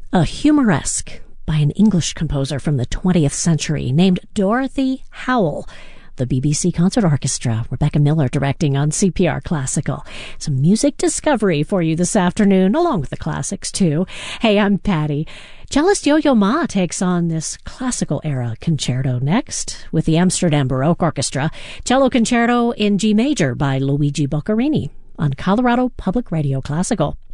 a humoresque by an English composer from the 20th century named Dorothy Howell. The BBC Concert Orchestra, Rebecca Miller directing on CPR Classical. Some music discovery for you this afternoon, along with the classics too. Hey, I'm Patty. Cellist Yo-Yo Ma takes on this classical era concerto next with the Amsterdam Baroque Orchestra. Cello Concerto in G major by Luigi Boccherini on Colorado Public Radio Classical.